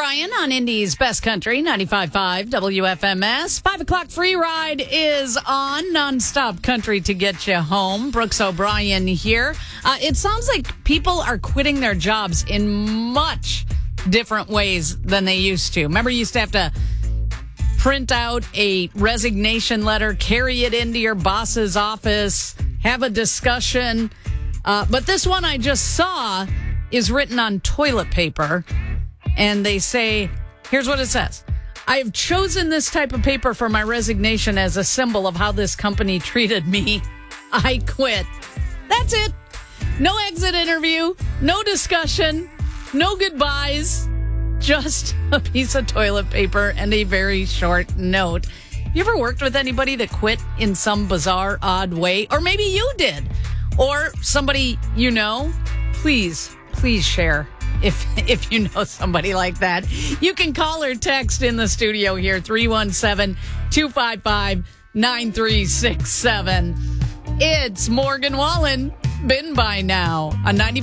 Bryan on Indy's Best Country, 95.5 WFMS. 5 o'clock free ride is on, nonstop country to get you home. Brooks O'Brien here. It sounds like people are quitting their jobs in much different ways than they used to. Remember, you used to have to print out a resignation letter, carry it into your boss's office, have a discussion. But this one I just saw is written on toilet paper. And they say, here's what it says. I have chosen this type of paper for my resignation as a symbol of how this company treated me. I quit. That's it. No exit interview, no discussion, no goodbyes, just a piece of toilet paper and a very short note. You ever worked with anybody that quit in some bizarre, odd way? Or maybe you did. Or somebody you know? Please share. If you know somebody like that, you can call or text in the studio here, 317-255-9367. It's Morgan Wallen, Been By Now, on 90.